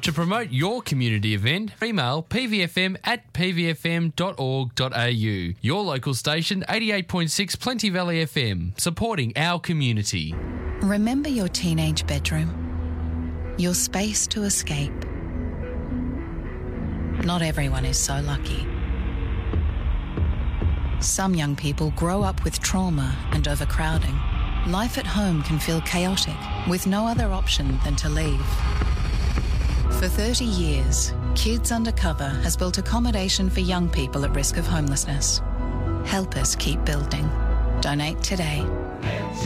To promote your community event, email pvfm@pvfm.org.au. Your local station, 88.6 Plenty Valley FM, supporting our community. Remember your teenage bedroom, your space to escape. Not everyone is so lucky. Some young people grow up with trauma and overcrowding. Life at home can feel chaotic, with no other option than to leave. For 30 years, Kids Undercover has built accommodation for young people at risk of homelessness. Help us keep building. Donate today.